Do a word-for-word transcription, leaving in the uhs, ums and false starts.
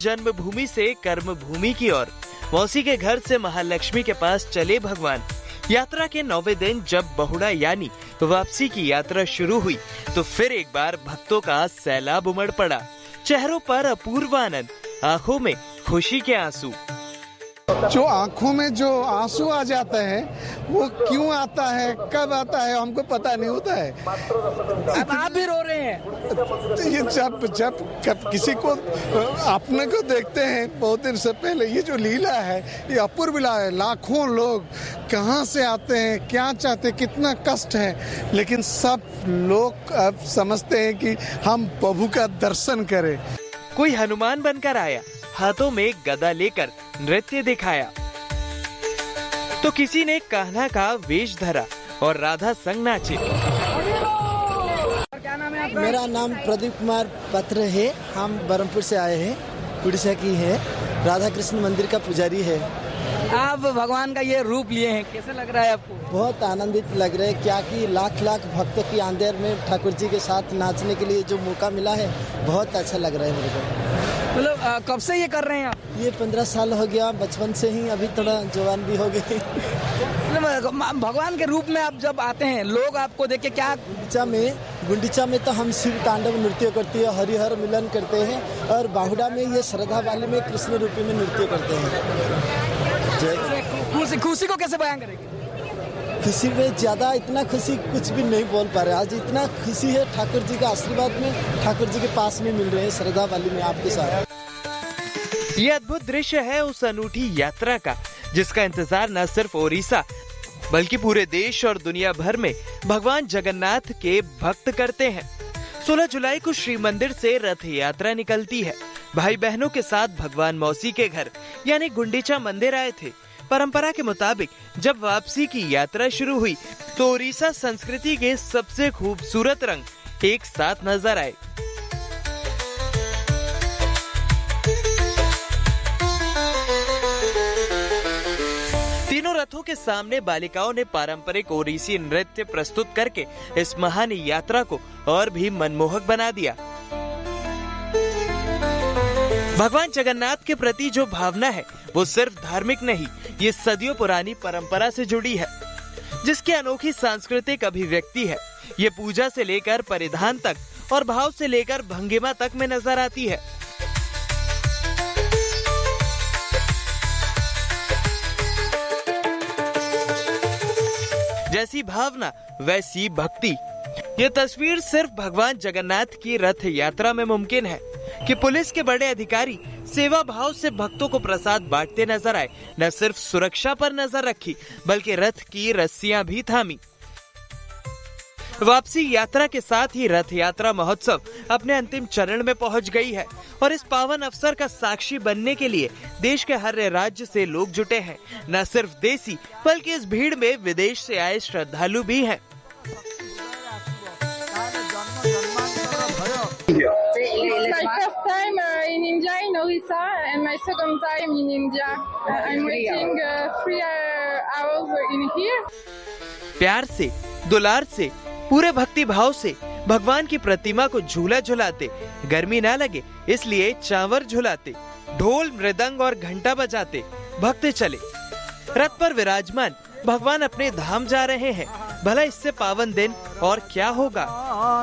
जन्मभूमि से कर्म भूमि की ओर मौसी के घर से महालक्ष्मी के पास चले भगवान। यात्रा के नौवे दिन जब बहुड़ा यानी वापसी की यात्रा शुरू हुई तो फिर एक बार भक्तों का सैलाब उमड़ पड़ा। चेहरों पर अपूर्व आनंद, आंखों में खुशी के आंसू। जो आंखों में जो आंसू आ जाता है वो क्यों आता है, कब आता है, हमको पता नहीं होता है। अब आप भी रो रहे हैं। तो ये जब जब कब किसी को अपने को देखते हैं बहुत दिन से पहले, ये जो लीला है ये अपूर्व लीला है। लाखों लोग कहाँ से आते हैं, क्या चाहते हैं, कितना कष्ट है, लेकिन सब लोग अब समझते हैं कि हम प्रभु का दर्शन करें। कोई हनुमान बनकर आया, हाथों में गदा लेकर नृत्य दिखाया, तो किसी ने कान्हा का वेश धरा और राधा संग नाचे। क्या नाम है आपका? मेरा नाम प्रदीप कुमार पत्र है। हम बरमपुर से आए हैं, उड़ीसा की है। राधा कृष्ण मंदिर का पुजारी है। आप भगवान का ये रूप लिए हैं, कैसे लग रहा है आपको? बहुत आनंदित लग रहा है, क्या कि लाख लाख भक्तों की अंदर में ठाकुर जी के साथ नाचने के लिए जो मौका मिला है, बहुत अच्छा लग रहा है मेरे को। मतलब कब से ये कर रहे हैं आप? ये पंद्रह साल हो गया, बचपन से ही, अभी थोड़ा जवान भी हो गए। भगवान के रूप में आप जब आते हैं, लोग आपको देख के क्या? गुंडीचा में गुंडीचा में तो हम शिव तांडव नृत्य करते हैं, हरिहर मिलन करते हैं, और बाहुड़ा में ये श्रद्धा वाली में कृष्ण रूपी में नृत्य करते हैं। खुशी खुशी को कैसे बयान करेंगे? खुशी में ज्यादा इतना खुशी कुछ भी नहीं बोल पा रहे। आज इतना खुशी है ठाकुर जी का आशीर्वाद में, ठाकुर जी के पास में मिल रहे हैं श्रद्धा वाली में आपके साथ। ये अद्भुत दृश्य है उस अनूठी यात्रा का जिसका इंतजार न सिर्फ ओडिशा बल्कि पूरे देश और दुनिया भर में भगवान जगन्नाथ के भक्त करते हैं। सोलह जुलाई को श्री मंदिर से रथ यात्रा निकलती है। भाई बहनों के साथ भगवान मौसी के घर यानी गुंडीचा मंदिर आए थे। परंपरा के मुताबिक जब वापसी की यात्रा शुरू हुई तो ओडिशा संस्कृति के सबसे खूबसूरत रंग एक साथ नजर आए। तीनों रथों के सामने बालिकाओं ने पारंपरिक ओडिसी नृत्य प्रस्तुत करके इस महान यात्रा को और भी मनमोहक बना दिया। भगवान जगन्नाथ के प्रति जो भावना है वो सिर्फ धार्मिक नहीं, ये सदियों पुरानी परंपरा से जुड़ी है जिसकी अनोखी सांस्कृतिक अभिव्यक्ति है। ये पूजा से लेकर परिधान तक और भाव से लेकर भंगिमा तक में नजर आती है। जैसी भावना वैसी भक्ति। ये तस्वीर सिर्फ भगवान जगन्नाथ की रथ यात्रा में मुमकिन है कि पुलिस के बड़े अधिकारी सेवा भाव से भक्तों को प्रसाद बांटते नजर आए। न सिर्फ सुरक्षा पर नजर रखी बल्कि रथ की रस्सियां भी थामी। वापसी यात्रा के साथ ही रथ यात्रा महोत्सव अपने अंतिम चरण में पहुंच गई है और इस पावन अवसर का साक्षी बनने के लिए देश के हर राज्य से लोग जुटे हैं। न सिर्फ देसी बल्कि इस भीड़ में विदेश से आए श्रद्धालु भी हैं। It's my first time uh, in India, in Orissa, and my second time in India. Uh, I'm waiting uh, three uh, hours in here. प्यार से, दुलार से, पूरे भक्ति भाव से भगवान की प्रतिमा को झूला झुलाते, गर्मी ना लगे इसलिए चावर झुलाते, ढोल मृदंग और घंटा बजाते भक्त चले। रथ पर विराजमान भगवान अपने धाम जा रहे हैं। भला इससे पावन दिन और क्या होगा।